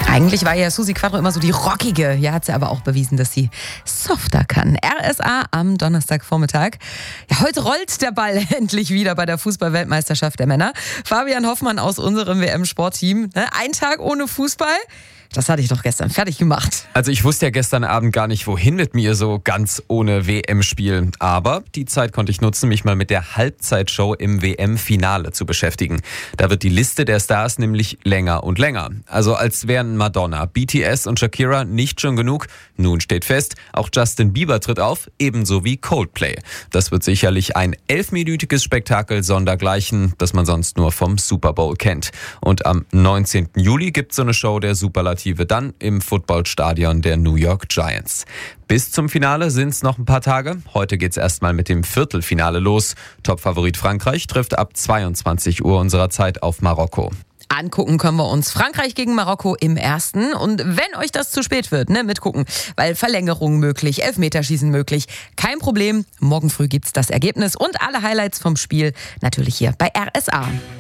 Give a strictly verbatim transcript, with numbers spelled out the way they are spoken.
Eigentlich war ja Susi Quadro immer so die rockige. Ja, hat sie aber auch bewiesen, dass sie softer kann. R S A am Donnerstagvormittag. Ja, heute rollt der Ball endlich wieder bei der Fußball-Weltmeisterschaft der Männer. Fabian Hoffmann aus unserem W M-Sportteam. Ein Tag ohne Fußball? Das hatte ich doch gestern fertig gemacht. Also ich wusste ja gestern Abend gar nicht, wohin mit mir so ganz ohne W M-Spiel. Aber die Zeit konnte ich nutzen, mich mal mit der Halbzeitshow im W M-Finale zu beschäftigen. Da wird die Liste der Stars nämlich länger und länger. Also als wären Madonna, B T S und Shakira nicht schon genug. Nun steht fest, auch Justin Bieber tritt auf, ebenso wie Coldplay. Das wird sicherlich ein elfminütiges Spektakel sondergleichen, das man sonst nur vom Super Bowl kennt. Und am neunzehnten Juli gibt's so eine Show der Superlative dann im Footballstadion der New York Giants. Bis zum Finale sind es noch ein paar Tage. Heute geht's erstmal mit dem Viertelfinale los. Topfavorit Frankreich trifft ab zweiundzwanzig Uhr unserer Zeit auf Marokko. Angucken können wir uns Frankreich gegen Marokko im ersten. Und wenn euch das zu spät wird, ne, mitgucken, weil Verlängerung möglich, Elfmeterschießen möglich, kein Problem. Morgen früh gibt's das Ergebnis und alle Highlights vom Spiel natürlich hier bei R S A.